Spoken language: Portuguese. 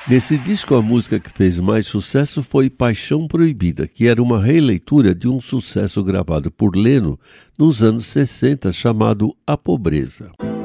Nesse disco, a música que fez mais sucesso foi Paixão Proibida, que era uma releitura de um sucesso gravado por Leno nos anos 60 chamado A Pobreza.